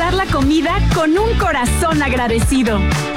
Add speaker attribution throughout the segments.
Speaker 1: disfrutar la comida con un corazón agradecido.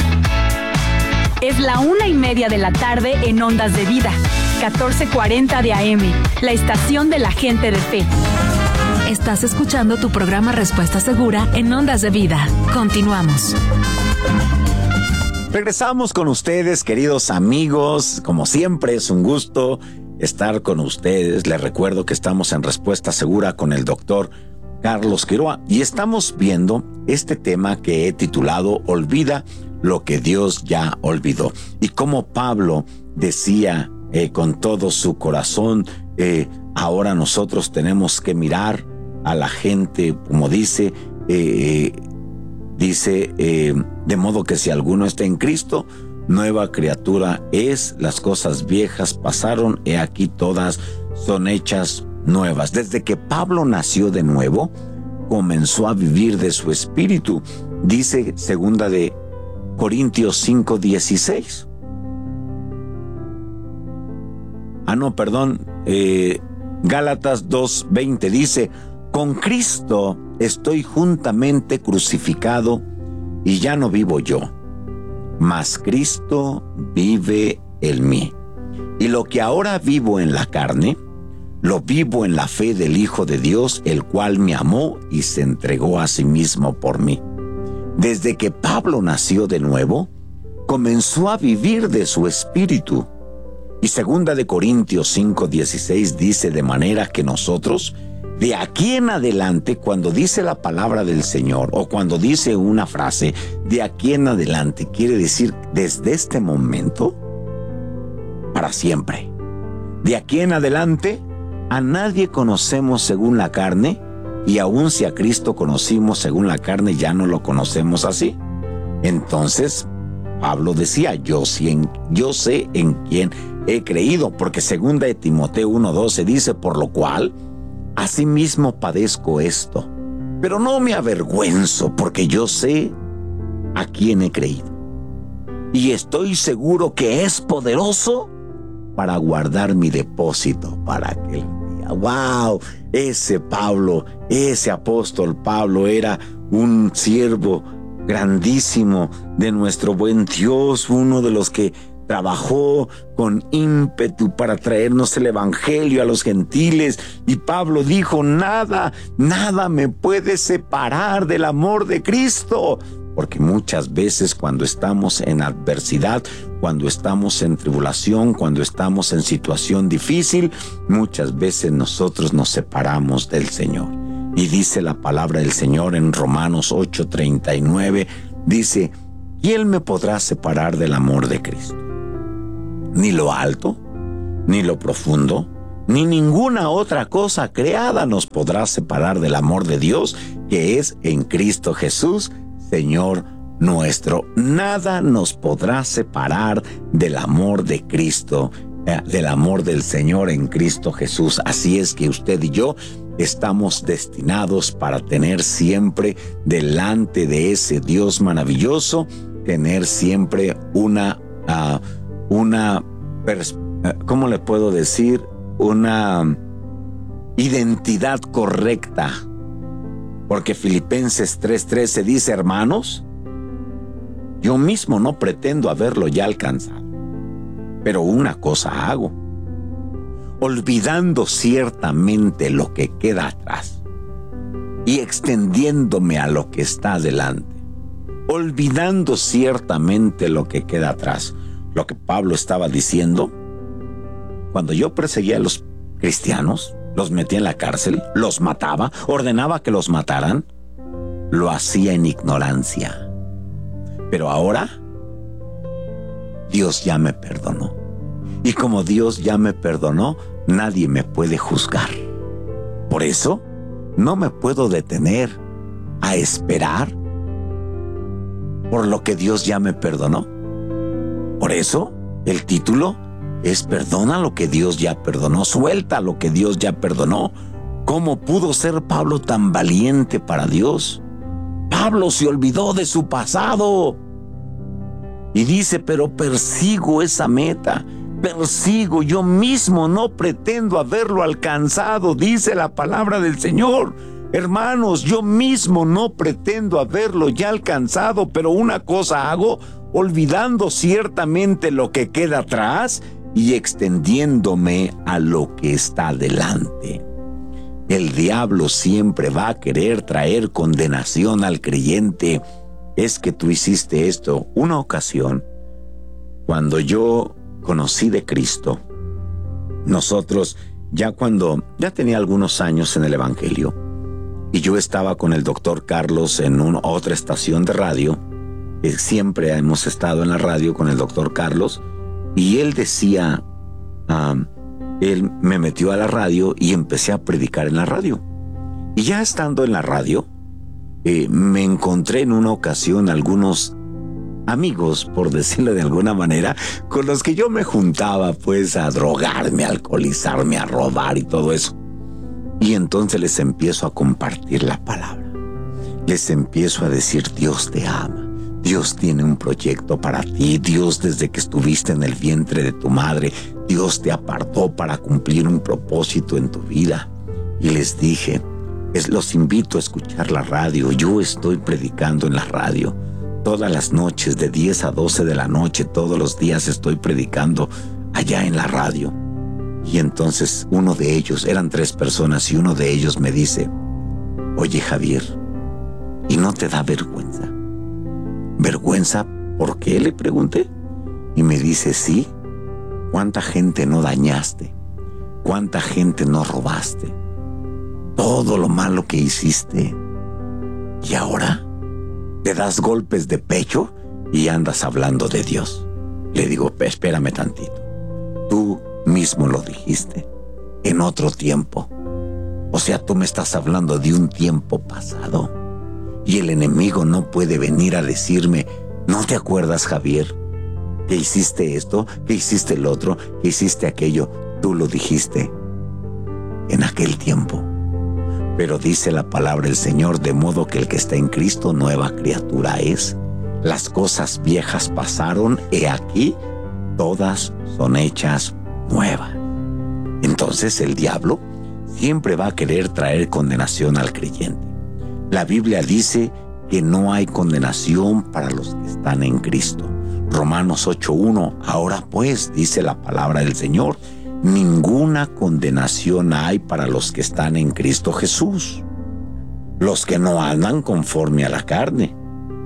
Speaker 1: Es la 1:30 de la tarde en Ondas de Vida, 1440 de AM, la estación de la gente de fe.
Speaker 2: Estás escuchando tu programa Respuesta Segura en Ondas de Vida. Continuamos.
Speaker 3: Regresamos con ustedes, queridos amigos. Como siempre, es un gusto estar con ustedes. Les recuerdo que estamos en Respuesta Segura con el doctor Carlos Quiroa y estamos viendo este tema que he titulado Olvida lo que Dios ya olvidó. Y como Pablo decía con todo su corazón, ahora nosotros tenemos que mirar a la gente, como dice, de modo que si alguno está en Cristo, nueva criatura es, las cosas viejas pasaron, he aquí todas son hechas nuevas. Desde que Pablo nació de nuevo, comenzó a vivir de su espíritu. Dice 2 de Corintios 5:16. Gálatas 2:20 dice: con Cristo estoy juntamente crucificado y ya no vivo yo, mas Cristo vive en mí. Y lo que ahora vivo en la carne, lo vivo en la fe del Hijo de Dios, el cual me amó y se entregó a sí mismo por mí. Desde que Pablo nació de nuevo, comenzó a vivir de su espíritu. Y 2 de Corintios 5:16 dice: de manera que nosotros, de aquí en adelante, cuando dice la palabra del Señor o cuando dice una frase, de aquí en adelante, quiere decir desde este momento para siempre. De aquí en adelante, a nadie conocemos según la carne, y aun si a Cristo conocimos según la carne, ya no lo conocemos así. Entonces, Pablo decía: yo sé en quién he creído, porque 2 de Timoteo 1:12 dice: por lo cual, asimismo padezco esto, pero no me avergüenzo, porque yo sé a quién he creído. Y estoy seguro que es poderoso para guardar mi depósito para aquel día. ¡Wow! Ese Pablo, ese apóstol Pablo era un siervo grandísimo de nuestro buen Dios, uno de los que trabajó con ímpetu para traernos el evangelio a los gentiles. Y Pablo dijo: nada me puede separar del amor de Cristo. Porque muchas veces cuando estamos en adversidad, cuando estamos en tribulación, cuando estamos en situación difícil, muchas veces nosotros nos separamos del Señor. Y dice la palabra del Señor en Romanos 8:39, dice: ¿quién me podrá separar del amor de Cristo? Ni lo alto, ni lo profundo, ni ninguna otra cosa creada nos podrá separar del amor de Dios, que es en Cristo Jesús, Señor nuestro. Nada nos podrá separar del amor de Cristo, del amor del Señor en Cristo Jesús. Así es que usted y yo estamos destinados para tener siempre delante de ese Dios maravilloso, tener siempre una ¿cómo le puedo decir? Una identidad correcta. Porque Filipenses 3:13 dice: hermanos, yo mismo no pretendo haberlo ya alcanzado, pero una cosa hago, olvidando ciertamente lo que queda atrás y extendiéndome a lo que está adelante. Olvidando ciertamente lo que queda atrás. Lo que Pablo estaba diciendo: cuando yo perseguía a los cristianos, los metía en la cárcel, los mataba, ordenaba que los mataran, lo hacía en ignorancia. Pero ahora, Dios ya me perdonó. Y como Dios ya me perdonó, nadie me puede juzgar. Por eso, no me puedo detener a esperar por lo que Dios ya me perdonó. Por eso, el título es: perdona lo que Dios ya perdonó, suelta lo que Dios ya perdonó. ¿Cómo pudo ser Pablo tan valiente para Dios? Pablo se olvidó de su pasado y dice: pero persigo esa meta, persigo, yo mismo no pretendo haberlo alcanzado, dice la palabra del Señor. Hermanos, yo mismo no pretendo haberlo ya alcanzado, pero una cosa hago, olvidando ciertamente lo que queda atrás y extendiéndome a lo que está delante. El diablo siempre va a querer traer condenación al creyente. Es que tú hiciste esto. Una ocasión, cuando yo conocí de Cristo, nosotros ya tenía algunos años en el Evangelio, y yo estaba con el doctor Carlos en otra estación de radio. Siempre hemos estado en la radio con el doctor Carlos, y él decía, él me metió a la radio y empecé a predicar en la radio. Y ya estando en la radio, me encontré en una ocasión algunos amigos, por decirlo de alguna manera, con los que yo me juntaba pues a drogarme, a alcoholizarme, a robar y todo eso. Y entonces les empiezo a compartir la palabra. Les empiezo a decir, Dios te ama. Dios tiene un proyecto para ti. Dios, desde que estuviste en el vientre de tu madre, Dios te apartó para cumplir un propósito en tu vida. Y les dije, los invito a escuchar la radio. Yo estoy predicando en la radio. Todas las noches, de 10 a 12 de la noche, todos los días estoy predicando allá en la radio. Y entonces uno de ellos, eran 3 personas, y uno de ellos me dice, oye Javier, ¿y no te da vergüenza? ¿Vergüenza por qué?, le pregunté. Y me dice, sí. ¿Cuánta gente no dañaste? ¿Cuánta gente no robaste? Todo lo malo que hiciste. ¿Y ahora te das golpes de pecho y andas hablando de Dios? Le digo, espérame tantito. Tú mismo lo dijiste, en otro tiempo. O sea, tú me estás hablando de un tiempo pasado. Y el enemigo no puede venir a decirme, ¿no te acuerdas, Javier, que hiciste esto, que hiciste el otro, que hiciste aquello? Tú lo dijiste en aquel tiempo. Pero dice la palabra del Señor, de modo que el que está en Cristo, nueva criatura es. Las cosas viejas pasaron, he aquí, todas son hechas nuevas. Entonces el diablo siempre va a querer traer condenación al creyente. La Biblia dice que no hay condenación para los que están en Cristo. Romanos 8:1, ahora pues, dice la palabra del Señor, ninguna condenación hay para los que están en Cristo Jesús. Los que no andan conforme a la carne,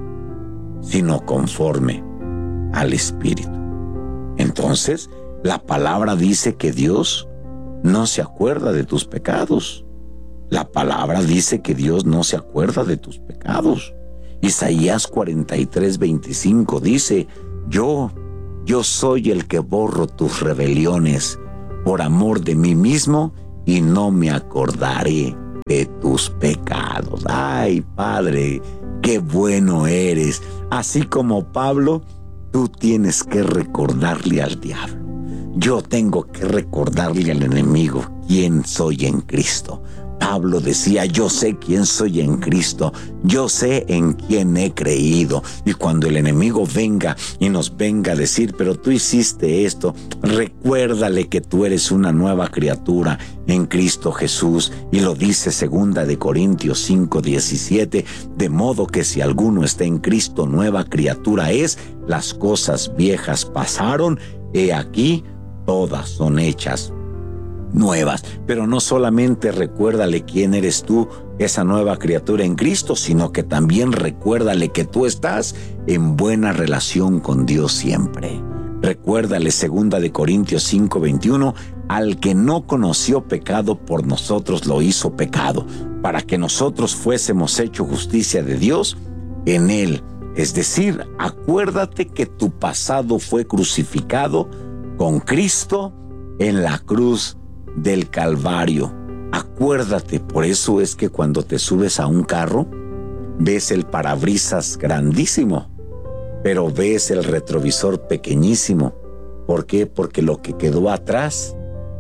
Speaker 3: sino conforme al Espíritu. Entonces, la palabra dice que Dios no se acuerda de tus pecados. La palabra dice que Dios no se acuerda de tus pecados. Isaías 43:25 dice, yo soy el que borro tus rebeliones por amor de mí mismo y no me acordaré de tus pecados. Ay, Padre, qué bueno eres. Así como Pablo, tú tienes que recordarle al diablo. Yo tengo que recordarle al enemigo quién soy en Cristo. Pablo decía, yo sé quién soy en Cristo, yo sé en quién he creído. Y cuando el enemigo venga y nos venga a decir, pero tú hiciste esto, recuérdale que tú eres una nueva criatura en Cristo Jesús. Y lo dice 2 Corintios 5:17, de modo que si alguno está en Cristo, nueva criatura es, las cosas viejas pasaron, he aquí, todas son hechas nuevas. Pero no solamente recuérdale quién eres tú, esa nueva criatura en Cristo, sino que también recuérdale que tú estás en buena relación con Dios siempre. Recuérdale 2 Corintios 5:21, al que no conoció pecado, por nosotros lo hizo pecado, para que nosotros fuésemos hecho justicia de Dios en él. Es decir, acuérdate que tu pasado fue crucificado con Cristo en la cruz del Calvario. Acuérdate, por eso es que cuando te subes a un carro, ves el parabrisas grandísimo, pero ves el retrovisor pequeñísimo. ¿Por qué? Porque lo que quedó atrás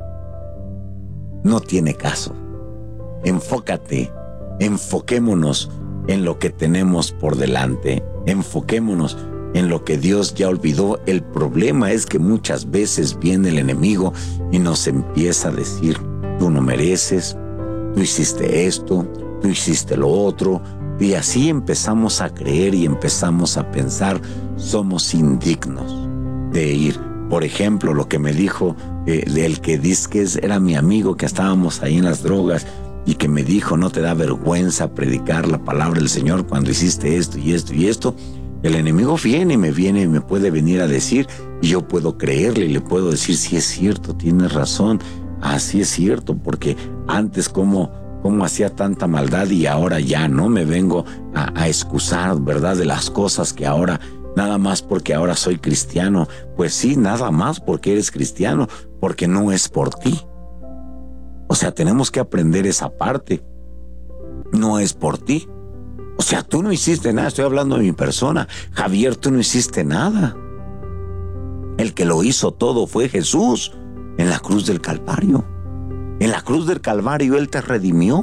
Speaker 3: no tiene caso. Enfócate, enfoquémonos en lo que tenemos por delante, enfoquémonos en lo que Dios ya olvidó. El problema es que muchas veces viene el enemigo y nos empieza a decir, tú no mereces, tú hiciste esto, tú hiciste lo otro. Y así empezamos a creer y empezamos a pensar, somos indignos de ir. Por ejemplo, lo que me dijo el que dice que era mi amigo, que estábamos ahí en las drogas, y que me dijo, ¿no te da vergüenza predicar la palabra del Señor cuando hiciste esto y esto y esto? El enemigo viene y me puede venir a decir, y yo puedo creerle y le puedo decir, sí es cierto, tienes razón, así es cierto, porque antes cómo hacía tanta maldad y ahora ya no me vengo a excusar, ¿verdad? De las cosas que ahora, nada más porque ahora soy cristiano. Pues sí, nada más porque eres cristiano, porque no es por ti. O sea, tenemos que aprender esa parte. No es por ti. O sea, tú no hiciste nada, estoy hablando de mi persona. Javier, tú no hiciste nada. El que lo hizo todo fue Jesús en la cruz del Calvario. En la cruz del Calvario Él te redimió.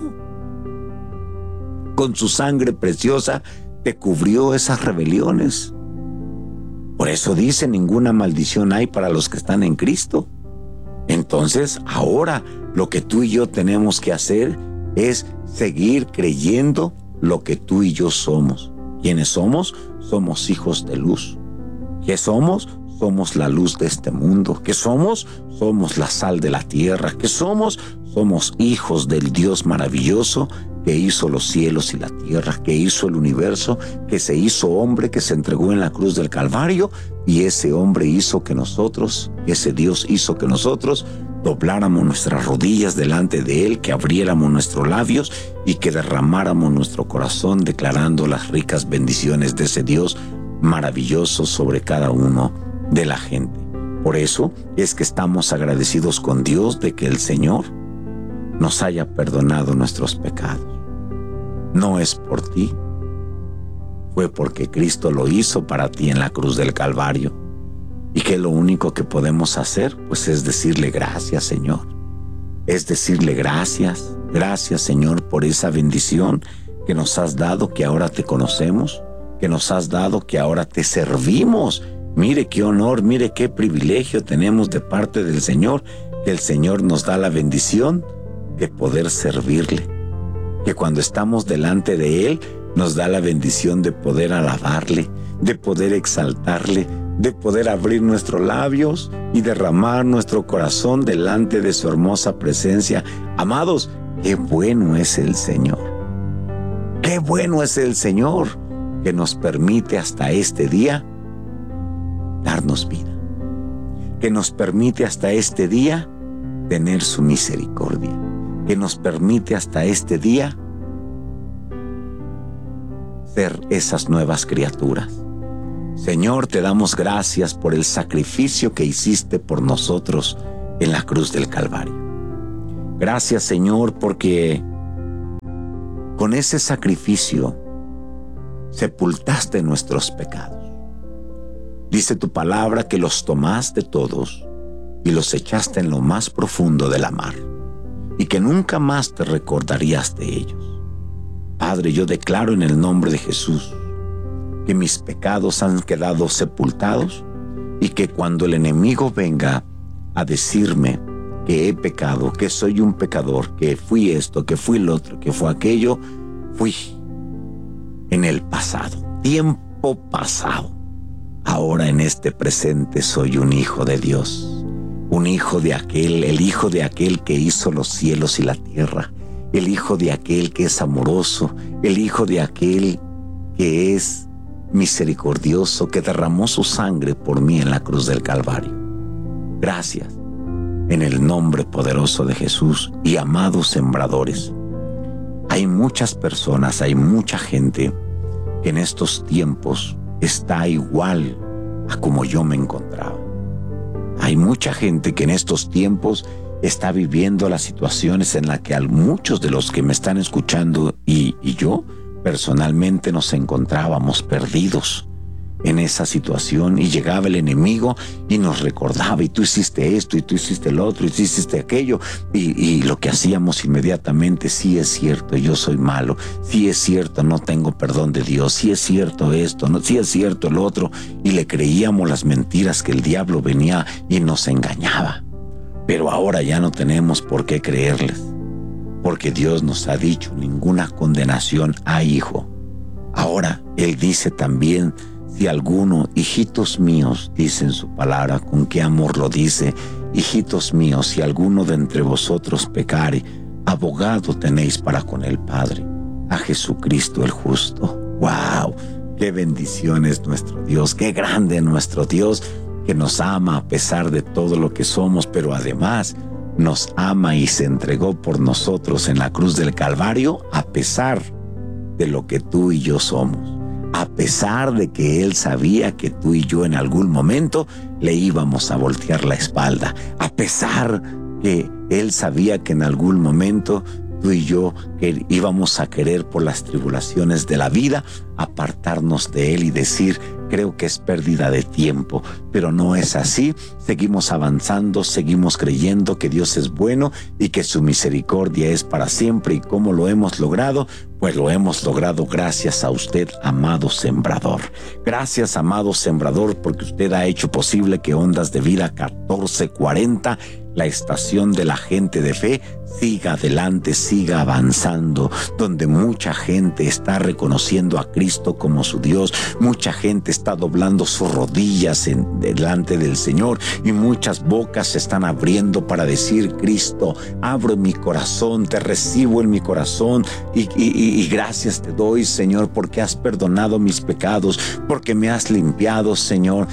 Speaker 3: Con su sangre preciosa te cubrió esas rebeliones. Por eso dice, ninguna maldición hay para los que están en Cristo. Entonces, ahora lo que tú y yo tenemos que hacer es seguir creyendo lo que tú y yo somos. ¿Quiénes somos? Somos hijos de luz. ¿Qué somos? Somos la luz de este mundo. ¿Qué somos? Somos la sal de la tierra. ¿Qué somos? Somos hijos del Dios maravilloso que hizo los cielos y la tierra, que hizo el universo, que se hizo hombre, que se entregó en la cruz del Calvario, y ese hombre hizo que nosotros, ese Dios hizo que nosotros dobláramos nuestras rodillas delante de Él, que abriéramos nuestros labios y que derramáramos nuestro corazón declarando las ricas bendiciones de ese Dios maravilloso sobre cada uno de la gente. Por eso es que estamos agradecidos con Dios de que el Señor nos haya perdonado nuestros pecados. No es por ti, fue porque Cristo lo hizo para ti en la cruz del Calvario. Y que lo único que podemos hacer, pues es decirle gracias, Señor. Es decirle gracias, gracias, Señor, por esa bendición que nos has dado, que ahora te conocemos, que nos has dado, que ahora te servimos. Mire qué honor, mire qué privilegio tenemos de parte del Señor, que el Señor nos da la bendición de poder servirle, que cuando estamos delante de Él nos da la bendición de poder alabarle, de poder exaltarle, de poder abrir nuestros labios y derramar nuestro corazón delante de su hermosa presencia. Amados, qué bueno es el Señor. Qué bueno es el Señor que nos permite hasta este día darnos vida, que nos permite hasta este día tener su misericordia, que nos permite hasta este día ser esas nuevas criaturas. Señor, te damos gracias por el sacrificio que hiciste por nosotros en la cruz del Calvario. Gracias, Señor, porque con ese sacrificio sepultaste nuestros pecados. Dice tu palabra que los tomaste todos y los echaste en lo más profundo de la mar, y que nunca más te recordarías de ellos. Padre, yo declaro en el nombre de Jesús que mis pecados han quedado sepultados, y que cuando el enemigo venga a decirme que he pecado, que soy un pecador, que fui esto, que fui lo otro, que fue aquello, fui en el pasado, tiempo pasado. Ahora en este presente soy un hijo de Dios, un hijo de aquel, el hijo de aquel que hizo los cielos y la tierra, el hijo de aquel que es amoroso, el hijo de aquel que es misericordioso, que derramó su sangre por mí en la cruz del Calvario. Gracias, en el nombre poderoso de Jesús. Y amados sembradores, hay muchas personas, hay mucha gente que en estos tiempos está igual a como yo me encontraba. Hay mucha gente que en estos tiempos está viviendo las situaciones en las que muchos de los que me están escuchando y yo personalmente nos encontrábamos perdidos en esa situación, y llegaba el enemigo y nos recordaba, y tú hiciste esto, y tú hiciste el otro, y tú hiciste aquello, y lo que hacíamos inmediatamente: sí es cierto, yo soy malo, sí es cierto, no tengo perdón de Dios, sí es cierto esto, no, sí es cierto el otro, y le creíamos las mentiras que el diablo venía y nos engañaba. Pero ahora ya no tenemos por qué creerles, porque Dios nos ha dicho, ninguna condenación hay, hijo. Ahora, Él dice también, si alguno, hijitos míos, dice en su palabra, con qué amor lo dice, hijitos míos, si alguno de entre vosotros pecare, abogado tenéis para con el Padre, a Jesucristo el justo. ¡Wow! ¡Qué bendición es nuestro Dios! ¡Qué grande nuestro Dios, que nos ama a pesar de todo lo que somos, pero además nos ama y se entregó por nosotros en la cruz del Calvario a pesar de lo que tú y yo somos, a pesar de que Él sabía que tú y yo en algún momento le íbamos a voltear la espalda, a pesar que Él sabía que en algún momento tú y yo que íbamos a querer por las tribulaciones de la vida apartarnos de Él y decir, creo que es pérdida de tiempo, pero no es así. Seguimos avanzando, seguimos creyendo que Dios es bueno y que su misericordia es para siempre. ¿Y cómo lo hemos logrado? Pues lo hemos logrado gracias a usted, amado sembrador. Gracias, amado sembrador, porque usted ha hecho posible que Ondas de Vida 1440, la estación de la gente de fe, siga adelante, siga avanzando, donde mucha gente está reconociendo a Cristo como su Dios, mucha gente está doblando sus rodillas delante del Señor y muchas bocas se están abriendo para decir, Cristo, abro mi corazón, te recibo en mi corazón y gracias te doy, Señor, porque has perdonado mis pecados, porque me has limpiado, Señor,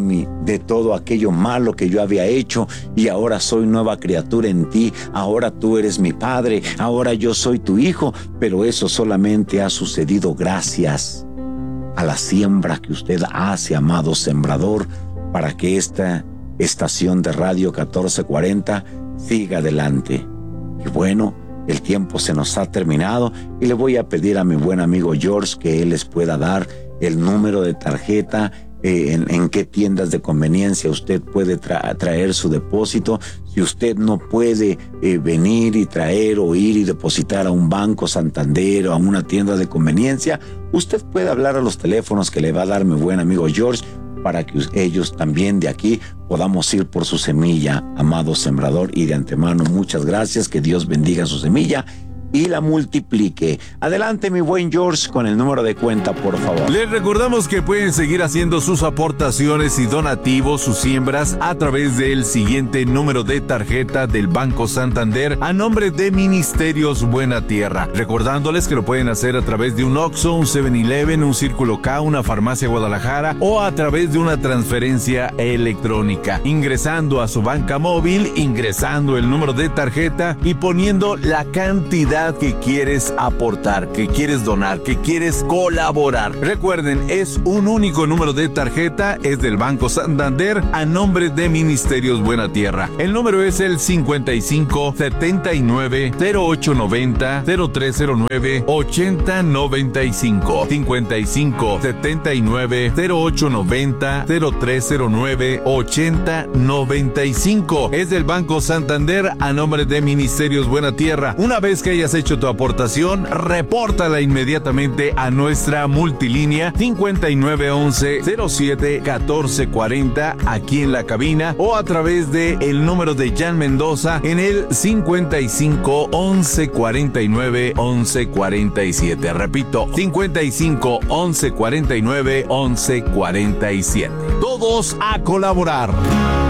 Speaker 3: de todo aquello malo que yo había hecho y ahora soy nueva criatura en ti, ahora tú eres mi Padre, ahora yo soy tu Hijo, pero eso solamente ha sucedido gracias a la siembra que usted hace, amado sembrador, para que esta estación de radio 1440 siga adelante. Y bueno, el tiempo se nos ha terminado y le voy a pedir a mi buen amigo George que él les pueda dar el número de tarjeta, en qué tiendas de conveniencia usted puede traer su depósito. Si usted no puede venir y traer o ir y depositar a un banco Santander o a una tienda de conveniencia, usted puede hablar a los teléfonos que le va a dar mi buen amigo George para que ellos también de aquí podamos ir por su semilla, amado sembrador, y de antemano muchas gracias, que Dios bendiga su semilla y la multiplique. Adelante, mi buen George, con el número de cuenta, por favor.
Speaker 4: Les recordamos que pueden seguir haciendo sus aportaciones y donativos, sus siembras, a través del siguiente número de tarjeta del Banco Santander a nombre de Ministerios Buena Tierra. Recordándoles que lo pueden hacer a través de un Oxxo, un 7-Eleven, un Círculo K, una Farmacia Guadalajara o a través de una transferencia electrónica. Ingresando a su banca móvil, ingresando el número de tarjeta y poniendo la cantidad que quieres aportar, que quieres donar, que quieres colaborar. Recuerden, es un único número de tarjeta, es del Banco Santander a nombre de Ministerios Buena Tierra. El número es el 55 79 0890 0309 8095. 55 79 0890 0309 8095. Es del Banco Santander a nombre de Ministerios Buena Tierra. Una vez que hayas hecho tu aportación, repórtala inmediatamente a nuestra multilínea 5911-07-1440 aquí en la cabina o a través de el número de Jan Mendoza en el 55 11 49 11 47. Repito, 55 11 49 11 47. Todos a colaborar.